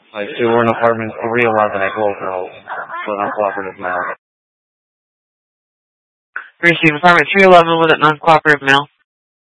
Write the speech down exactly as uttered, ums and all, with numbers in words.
Like, two were in apartment three eleven at Global with non-cooperative mail. Receive apartment three eleven with a non-cooperative mail.